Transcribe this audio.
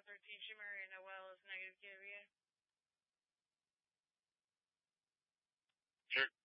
13 Shimmer and Noel is negative, Kivia. Sure.